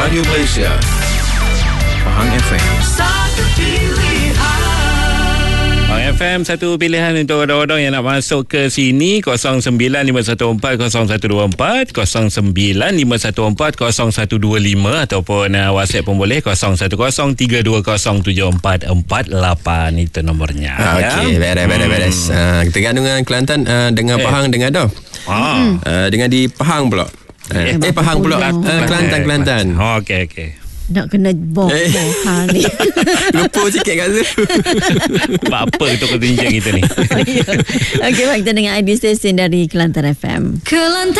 Radio Malaysia, Pahang FM. Satu pilihan. Pahang FM, satu pilihan untuk orang-orang yang nak masuk ke sini. 0951401124, 0951401125, ataupun WhatsApp pun boleh 0103207448. Itu nomornya. Okey, beres. Kita gandung dengan Kelantan, dengan Pahang dengar dah. Dengan di Pahang pula. Pahang pula. Kelantan. Okey. Nak kena boh-boh ni. Lupa sikit kat tu. Apa itu ketinjang kita ni? Okey, baik, kita dengan ID Station dari Kelantan FM. Kelantan.